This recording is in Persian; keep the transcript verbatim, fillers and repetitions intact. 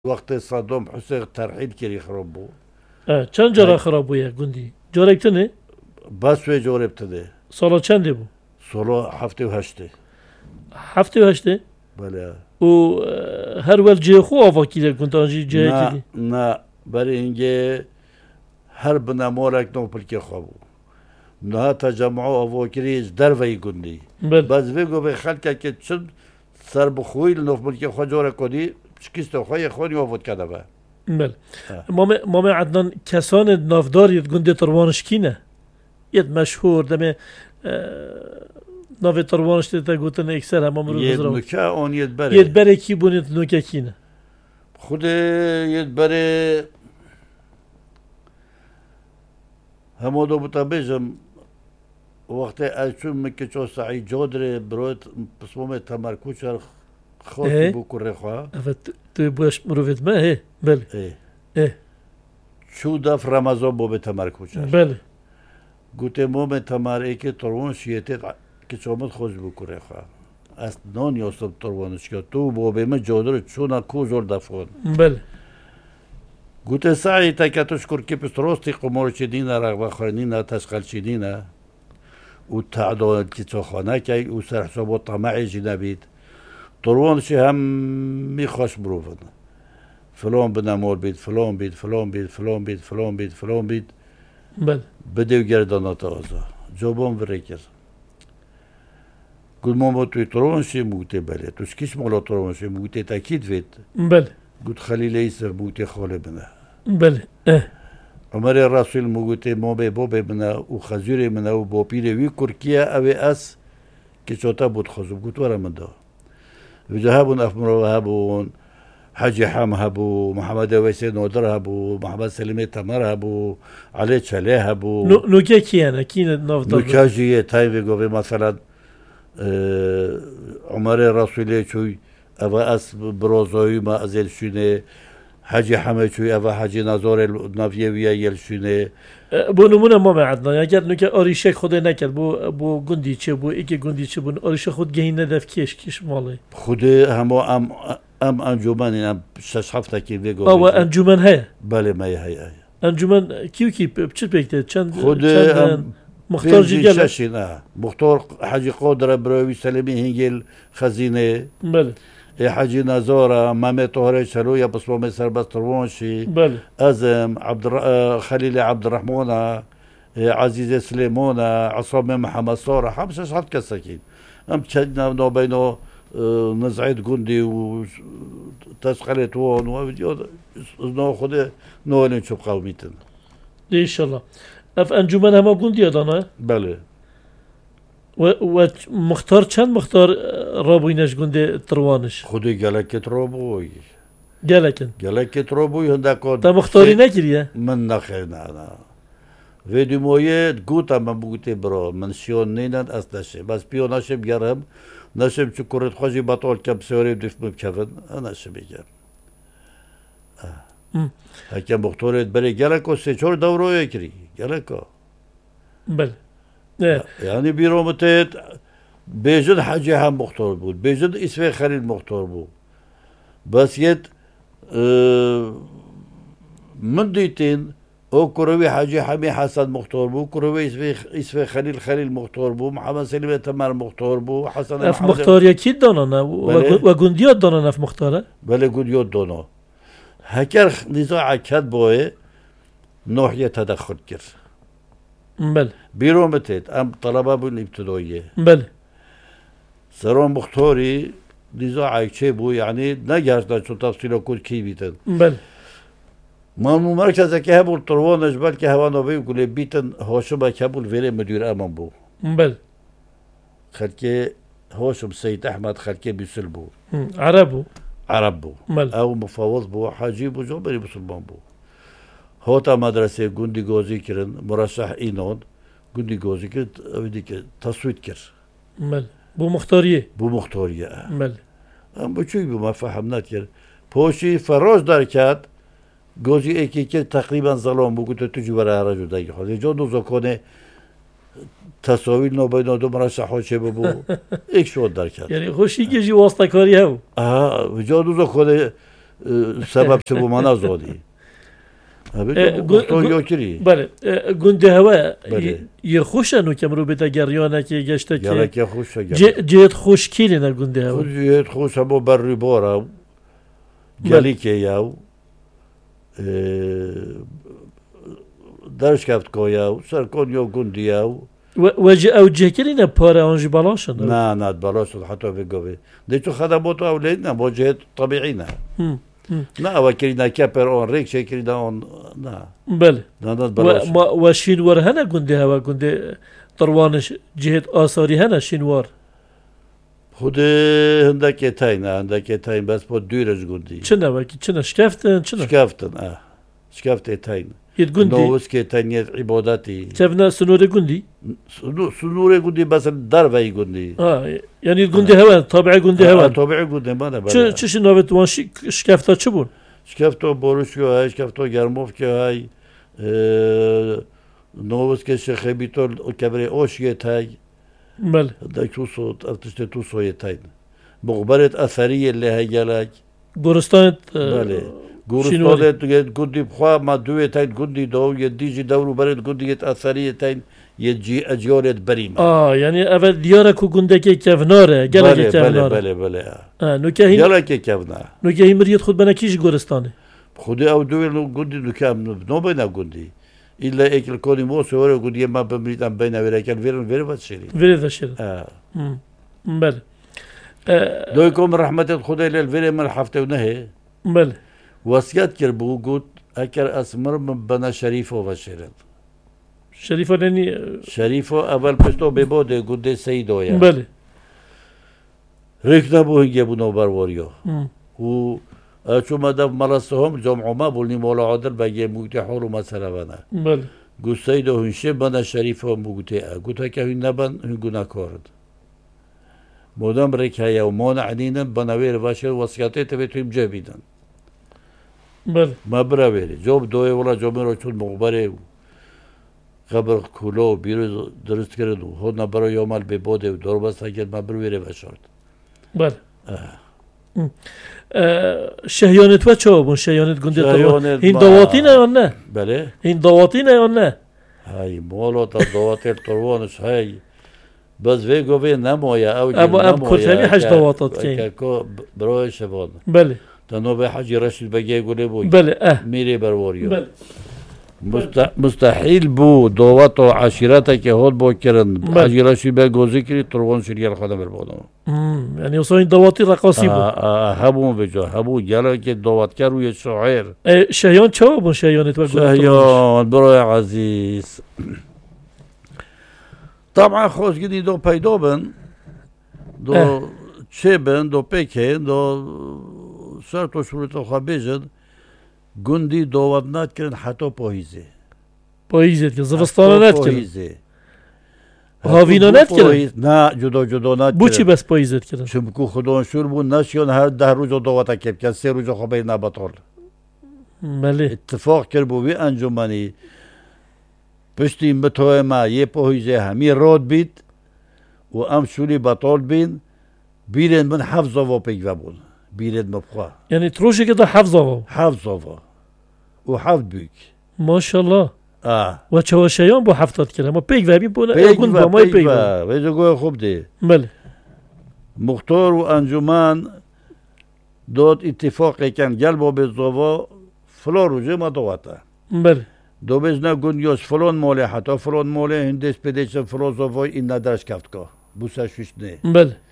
وقت صدام حسین ترحیل کردی خراب بود. چند جرا خراب بود گندی؟ جرا اکتنه؟ بس وی جور ابتده. سالا چنده بود؟ سالا هفته و هشته. هفته و هشته؟ بله. و هر ول جه خو آواکی در گند آنجی جه نه نه برای اینکه هر بنامورک نو پلکی خواب بود. نه تجمع آواکیش در وی گندی. بله. باز وی گو به خالک که چند سر بخویل نو پلکی خود جور کردی. شکست خوای خونی آورد کرده با. بله. مام مام عدنان کسان نافدار ید گنده تروانش کینه. ید مشهور دم ناف تروانش تا گوتن اکثر هم امروز ید نکه آن ید بره. ید بره کی بونید نکه کینه. خود ید بره همودو بتابیجم وقت اشون مکه چو سعید جادر برات بسمه تمرکوچر خاطی بکره خواه. افت تو باش مروفت ما هی بله. اه. اه. شو دف رمضان بو به تمرکوچر. بله. گوته مو به تمر که تروان شیته که چومت خوش بکره خواه. است نان یاستم تروانش که تو بو به ما جادر چون کوزور دفون. بله. گوته سعی تا که توش کرکی پستراستی قمار چدینا رغبت خورنینا تشغل چدینا و تعداد که تو خانه که او سر حسابات طمعی جنبید تروانش هم میخواش بروفن فلان بنامور بید فلان بید فلان بید فلان بید فلان بید فلان بید بله بدیو گردانات آزا جوابم وریکر گود ما توی تروانشی موته بله توش کیش مولا تروانشی موته تاکید وید بله گود خلیل ایسر موته خاله بنا بله اه عمر رسول موته ما به بابه بنا و خزیر منا و با پیر وی کرکیه اوی اس که چوتا بود خزوب گود ورم دا وجهابون أفمرو هابون حاجي حام هابو محمد ويسي نودر هابو محمد سليمي تمر هابو علي تشالي هابو نو نوكا كيانا كينا نافضل نوكاجي تايفي قوي مثلا اه عمر رسولي شوي أبا أس بروزوي ما أزيل شوني حاجي حامي شوي أبا حاجي نازور النافيوية يل شوني بو نمونه ما معدنا يعني اگر نوكا آريشك خود نكرد بو بو گندي چه بو ايكي گندي چه بو آريشك خود گهين ندف كيش كيش مالي خود همو ام ام انجمن ام شش هفته کی بگو او انجمن هي بله ما هي هي انجمن کیو کی بچه بکته چند خود مختار جيجل شاشينا مختار حاجي قادر بروي سلمي هنجل خزينه بله حاجي نزاره مامي طهري شلو يا بصمه سربس تروانشي بله ازم عبد الر... خليل عبد الرحمن عزيز سليمان عصام محمد صار خمسة حد كسكين ام تشدنا نو بينو نزعيت جندي وتسقلت وون ونو خده نوالين شو قوميتن ان شاء الله اف انجمن هم گندي ادانا بله و و مختار چند مختار رابوینش گنده تروانش خودی گلکت رابوی گلکن گلکت رابوی هنده کار تا مختاری نکریه من نخیر نه نه ویدی مویه گوتا من بگوتی برا من شیون نیند از نشه بس پیو نشم گرم نشم چو کرد خوشی بطال کم سوری دیف مبکفن نشم بگرم هکه مختارت بری گلکو سه چور دوروی کری گلکو بله yani bir omete bejid hacı hem muhtar بود bejid isve خلیل muhtar بود بس yet من دیتین او کروی حاجی حمی حسن مختار بود کروی اسve اسve خلیل خلیل مختار بود محمد سلیم تمر مختار بود حسن اف مختار یکی دانانه و گندیات دانانه اف مختاره بله گندیات دانا هکر نزاع کد بوه نوحیه تدخل کرد بله بیرون بتید ام طلبه بون ابتداییه بله سران مختاری نزاعی چه بو یعنی نگشتن چون تفصیل کل کی بیتن بله ما مرکزه که هبول تروانش بلکه هوا نوی گله بیتن هاشم که هبول وره مدیر امان بو بله خلکه هاشم سید احمد خلکه بیسل بو عربو عرب بو بله او مفاوض بو حاجی بو جابری مسلمان بو هاتا مدرسه گندی گازی کرن مرشح اینان گندی گازی کرد اویدی که تصویت کرد بله بو مختاریه بو مختاریه بله ام بو چوی بو ما فهمنات کرد پوشی فراز در کرد گازی ایکی که تقریبا ظلام بو گوته تو جوره هرجو دایی خواهد جا دو زکانه تصاویر نابینا دو مرشح ها چه بو ایک شد در کرد یعنی خوشی گیجی واسطه کاری هاو آه جا دو زکانه سبب چه بو من ازادی ابی تو یوکری بله گنده هوا یه خوشه نو که مرو بده گریانه که گشته که گله که خوشه جهت خوش کیلی نه گنده هوا جهت خوش ابو بری بارا گلی که یاو درش کفت که یاو سر کن یو گندی یاو و جه او جه کلی نه پاره آنجی بالاشن نه نه بالاشن حتی بگوی دیتو خدمات اولید نه با جهت طبیعی نه نه او کلی نه کپر آن ریک چه کلی نه آن نه بله نه نه بالاشن و شینوار هنه گنده هوا گنده طروانش جهت آثاری هنه شینوار خود هندکی تاین هندکی تاین بس با دیرش گندی چه نه وکی چه نه شکفتن چه نه شکفتن آه شکفت تاین یه گندی نووس که تاینیت عبادتی چه سنور گندی سنور گندی بس در وی گندی آه یعنی گندی هوا طبیعی گندی هوا طبیعی گندی مانه چه چه شنوت وان شکفتا چه بون شکفتا بروشیو های شکفتا گرموف که های نووس که شخه بیتول کبری اوشیه تای بله ده توسو ارتشته توسو یتاین مقبرت اثری اللي هيجلك گورستان بله گورستان تو گندی بخوا ما دوی تاین گندی دو یه دیجی دورو برد گندی یت اثری تاین یه جی اجیارت بریم آه یعنی اول دیاره کو گنده که کفناره گله که کفناره بله بله بله آه نو که گله که کفناره نو که هیمریت خود بنا کیش گورستانه خودی او دوی گندی نو کم نو بینا گندی إلا إكل كوني موسى ولا قد يما بمريد أم بينا ولا كان فيرن فيرن بتشيري فيرن بتشيري آه بله آه دويكم رحمة الخدای للفيرن من حفته ونهي بله وصيات كربو قد أكر أسمر من بنا شريفه وشيرن شريفه لاني شريفه أول بستو بيبوده قد سيدو يا بله ريكنا بو هنجي بو نوبر واريو و شو مدام مرسهم جمعوا ما بولني مولا عادل بقى موجود حول مثلا بنا بله قصيد هنشي بنا شريفه موجود قلت هيك هن نبن هن جنا كارد مدام ريك هيا ومانع عنينا بنا وير باشر وصياتي تبيتهم جابيدن بله ما براويري جوب دوي ولا جوب روشون مغبره قبر كولو بيرو درست كردو هون برا يومال ببوده ودور بس هيك ما برويري باشرت بله آه. شهيانت و چه بون شهيانت گنده شهيانت این دواتینه یا نه بله این دواتینه یا نه هاي مولا تا دواتل تروانش هاي بس ويجو بين نمويا او ابو اب كلفني حج دواتات كاين كاكو بروي شبان بله تنو به حج رشيد بقى يقول بو بله اه ميري بروريو بله مستحيل بو دواتو عشيرتك هود بو كرن حج رشيد بقى ذكري تروان شريال خدم البونو امم يعني وصين دواتي رقاصي بو اه اه هبو بجو هبو جالا كي دوات كارو يشعير شهيان چاو بون شهيانت و شهيان بروي عزيز طبعا خوش گیری دو پیدا بن دو چه بن دو پیکه دو سر تو شروط خواهیجد گندی دوات نات کردن حتی پاییزه پاییزه که زفستانه نت کردن پاییزه هاوینا نت کردن نه جدا جدا نت بو چی بس پاییزه کردن چون خودان شور بود نشیان هر ده روز دوات کب که سه روز خوابه نبطال بله اتفاق کرد بو بی انجمنی پشتی متوه ما یه پاییزه همی راد بید و ام شوری بطال بین بیرن من حفظه و پیگوه بود بیرن مبخواه یعنی تروشی که دا حفظه و حفظه و حفظ بیک ماشالله آه و چه شیان با حفظت کرده ما پیگوه بین بونه پیگوه با مای پیگوه ویدو گوه خوب دی بله مختار و انجمن داد اتفاق کن گل با بزاوا فلا روزه ما دواته بله دو بزنه گنیاش فلان ماله حتی فلان ماله هندس پیدیشن فلان زوای این ندرش کفت که بوسه شوش نه بله